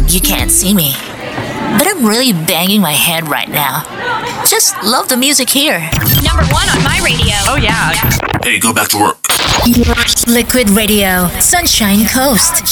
You can't see me, but I'm really banging my head right now. Just love the music here. Number one on my radio. Oh, yeah. Hey, go back to work. Liquid Radio, Sunshine Coast.